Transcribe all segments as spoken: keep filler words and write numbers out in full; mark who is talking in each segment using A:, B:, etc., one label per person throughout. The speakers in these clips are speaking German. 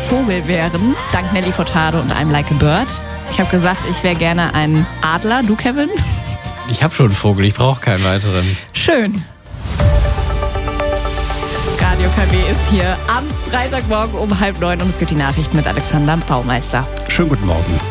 A: Vogel wären, dank Nelly Furtado und I'm Like a Bird. Ich habe gesagt, ich wäre gerne ein Adler. Du, Kevin?
B: Ich habe schon einen Vogel, ich brauche keinen weiteren.
A: Schön. Radio K W ist hier am Freitagmorgen um halb neun und es gibt die Nachrichten mit Alexander Baumeister.
C: Schönen guten Morgen.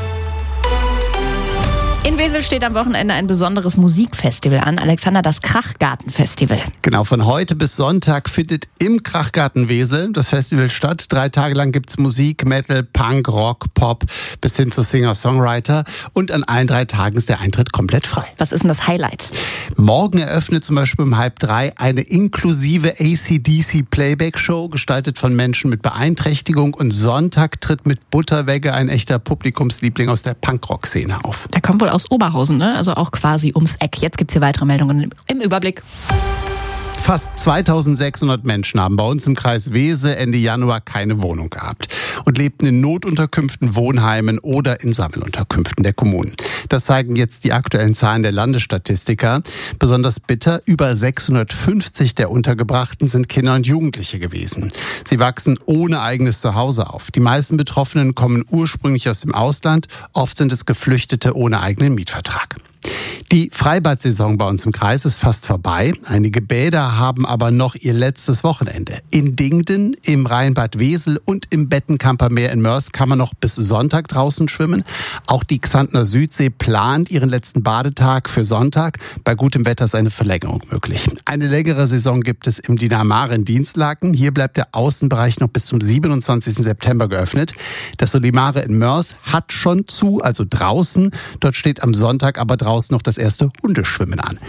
A: In Wesel steht am Wochenende ein besonderes Musikfestival an. Alexander, das Krachgarten-Festival.
C: Genau, von heute bis Sonntag findet im Krachgarten Wesel das Festival statt. Drei Tage lang gibt's Musik, Metal, Punk, Rock, Pop bis hin zu Singer-Songwriter. Und an allen drei Tagen ist der Eintritt komplett frei.
A: Was ist denn das Highlight?
C: Morgen eröffnet zum Beispiel um halb drei eine inklusive A C D C Playback-Show, gestaltet von Menschen mit Beeinträchtigung. Und Sonntag tritt mit Butterwegge ein echter Publikumsliebling aus der Punkrock-Szene auf.
A: Der kommt wohl aus Oberhausen, ne? Also auch quasi ums Eck. Jetzt gibt's hier weitere Meldungen im Überblick.
C: Fast zweitausendsechshundert Menschen haben bei uns im Kreis Wesel Ende Januar keine Wohnung gehabt und lebten in Notunterkünften, Wohnheimen oder in Sammelunterkünften der Kommunen. Das zeigen jetzt die aktuellen Zahlen der Landesstatistiker. Besonders bitter, über sechshundertfünfzig der Untergebrachten sind Kinder und Jugendliche gewesen. Sie wachsen ohne eigenes Zuhause auf. Die meisten Betroffenen kommen ursprünglich aus dem Ausland. Oft sind es Geflüchtete ohne eigenen Mietvertrag. Die Freibad-Saison bei uns im Kreis ist fast vorbei. Einige Bäder haben aber noch ihr letztes Wochenende. In Dingden, im Rheinbad Wesel und im Bettenkamper Meer in Mörs kann man noch bis Sonntag draußen schwimmen. Auch die Xantner Südsee plant ihren letzten Badetag für Sonntag. Bei gutem Wetter ist eine Verlängerung möglich. Eine längere Saison gibt es im Dinamar in Dienstlaken. Hier bleibt der Außenbereich noch bis zum siebenundzwanzigsten September geöffnet. Das Solimare in Mörs hat schon zu, also draußen. Dort steht am Sonntag aber draußen noch das erste Hundeschwimmen an.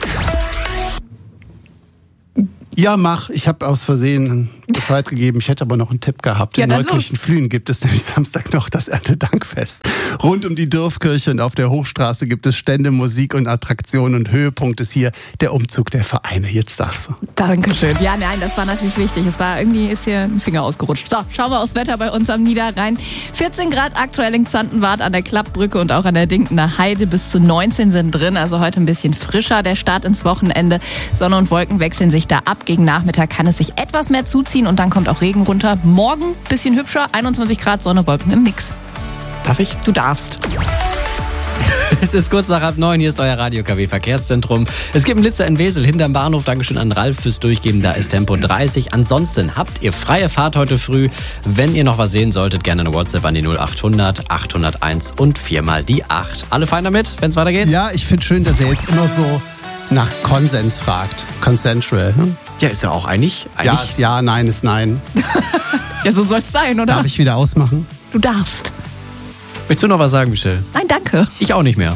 C: Ja, mach. Ich habe aus Versehen Bescheid gegeben. Ich hätte aber noch einen Tipp gehabt. In
A: Ja,
C: Neukirchen-Flühen gibt es nämlich Samstag noch das Erntedankfest. Rund um die Dorfkirche und auf der Hochstraße gibt es Stände, Musik und Attraktionen. Und Höhepunkt ist hier der Umzug der Vereine. Jetzt darfst du.
A: Dankeschön. Ja, nein, das war natürlich wichtig. Es war irgendwie, ist hier ein Finger ausgerutscht. So, schauen wir aufs Wetter bei uns am Niederrhein. vierzehn Grad aktuell in Xantenwart an der Klappbrücke und auch an der Dinkener Heide. Bis zu neunzehn sind drin. Also heute ein bisschen frischer. Der Start ins Wochenende. Sonne und Wolken wechseln sich da ab. Gegen Nachmittag kann es sich etwas mehr zuziehen und dann kommt auch Regen runter. Morgen bisschen hübscher, einundzwanzig Grad, Sonne, Wolken im Mix.
B: Darf ich?
A: Du darfst.
B: Es ist kurz nach halb neun, hier ist euer Radio K W Verkehrszentrum. Es gibt einen Blitzer in Wesel hinterm Bahnhof. Dankeschön an Ralf fürs Durchgeben, da ist Tempo dreißig. Ansonsten habt ihr freie Fahrt heute früh. Wenn ihr noch was sehen solltet, gerne eine WhatsApp an die null achthundert achthunderteins und viermal die acht. Alle fein damit, wenn es weitergeht?
C: Ja, ich finde schön, dass er jetzt immer so nach Konsens fragt. Consensual. Hm?
B: Ja, ist ja auch eigentlich. eigentlich
C: Ja ist ja, nein ist nein.
A: Ja, so soll's sein, oder?
C: Darf ich wieder ausmachen?
A: Du darfst.
B: Möchtest du noch was sagen, Michelle?
A: Nein, danke.
B: Ich auch nicht mehr.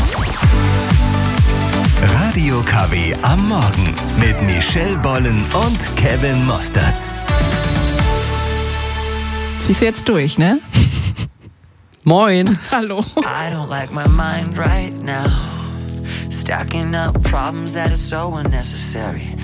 D: Radio K W am Morgen mit Michelle Bollen und Kevin Mostertz.
A: Ziehst du jetzt durch, ne?
B: Moin.
A: Hallo.
E: I don't like my mind right now. Stacking up problems that are so unnecessary.